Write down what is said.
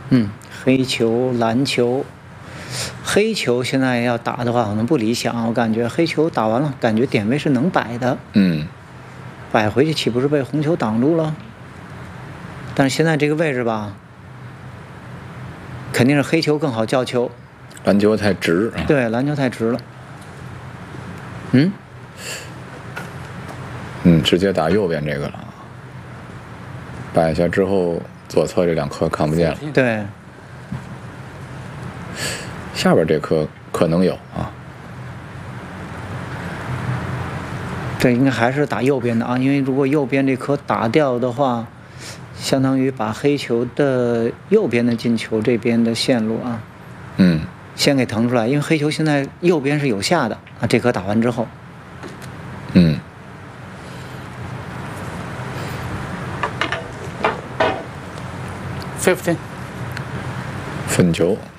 黑球、蓝球，黑球现在要打的话可能不理想，我感觉黑球打完了，感觉点位是能摆的，摆回去岂不是被红球挡住了？但是现在这个位置吧，肯定是黑球更好叫球， 篮球太直啊。 对，篮球太直了。 直接打右边这个了，摆一下之后，左侧这2颗看不见了。 对， 下边这颗可能有啊。 对，应该还是打右边的啊，因为如果右边这颗打掉的话，相当于把黑球的右边的进球这边的线路啊，先给腾出来，因为黑球现在右边是有下的啊，这颗打完之后 15. 分球。